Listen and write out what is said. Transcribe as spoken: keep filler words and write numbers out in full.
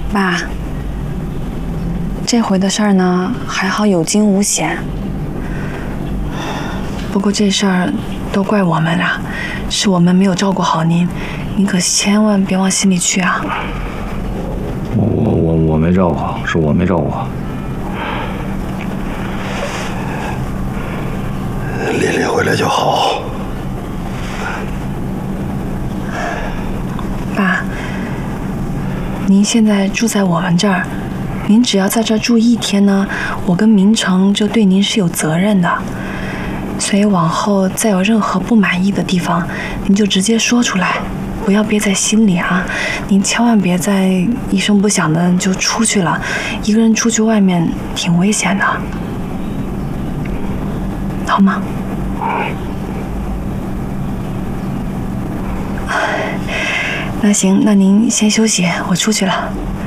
爸，这回的事儿呢，还好有惊无险。不过这事儿都怪我们俩，是我们没有照顾好您，您可千万别往心里去啊。 我我我我没照顾好，是我没照顾好。 琳琳回来就好。 爸，您现在住在我们这儿，您只要在这儿住一天呢，我跟明成就对您是有责任的。所以往后再有任何不满意的地方，您就直接说出来，不要憋在心里啊！您千万别再一声不响的就出去了，一个人出去外面挺危险的，好吗？那行，那您先休息，我出去了。